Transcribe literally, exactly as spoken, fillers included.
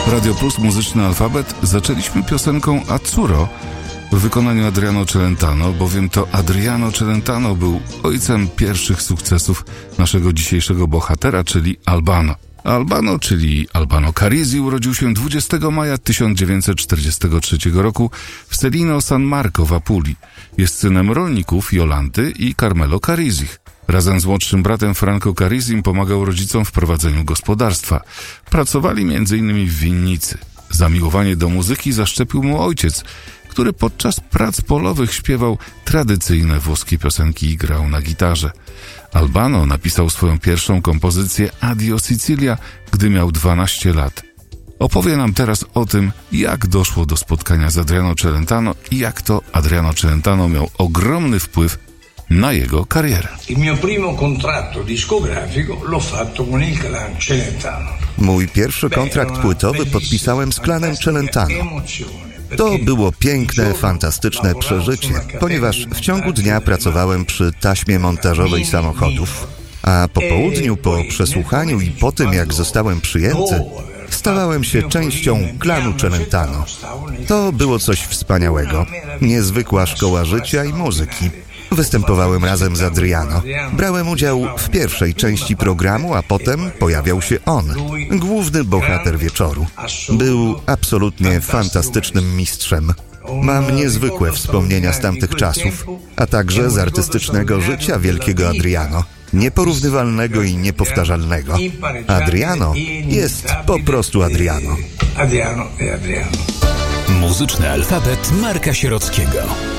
Radio Plus, muzyczny alfabet. Zaczęliśmy piosenką Azzurro w wykonaniu Adriano Celentano, bowiem to Adriano Celentano był ojcem pierwszych sukcesów naszego dzisiejszego bohatera, czyli Albano. Albano, czyli Albano Carisi, urodził się dwudziestego maja tysiąc dziewięćset czterdziestego trzeciego roku w Celino San Marco w Apulii. Jest synem rolników Jolanty i Carmelo Carisich. Razem z młodszym bratem Franco Carisim pomagał rodzicom w prowadzeniu gospodarstwa. Pracowali między innymi w winnicy. Zamiłowanie do muzyki zaszczepił mu ojciec, który podczas prac polowych śpiewał tradycyjne włoskie piosenki i grał na gitarze. Albano napisał swoją pierwszą kompozycję Addio Sicilia, gdy miał dwanaście lat. Opowie nam teraz o tym, jak doszło do spotkania z Adriano Celentano i jak to Adriano Celentano miał ogromny wpływ na jego karierę. Il mio primo contratto discografico l'ho fatto con il clan Celentano. Mój pierwszy kontrakt płytowy podpisałem z klanem Celentano. To było piękne, fantastyczne przeżycie, ponieważ w ciągu dnia pracowałem przy taśmie montażowej samochodów, a po południu, po przesłuchaniu i po tym, jak zostałem przyjęty, stawałem się częścią klanu Celentano. To było coś wspaniałego, niezwykła szkoła życia i muzyki. Występowałem razem z Adriano. Brałem udział w pierwszej części programu, a potem pojawiał się on, główny bohater wieczoru. Był absolutnie fantastycznym mistrzem. Mam niezwykłe wspomnienia z tamtych czasów, a także z artystycznego życia wielkiego Adriano. Nieporównywalnego i niepowtarzalnego. Adriano jest po prostu Adriano. Adriano e Adriano. Muzyczny alfabet Marka Sierockiego.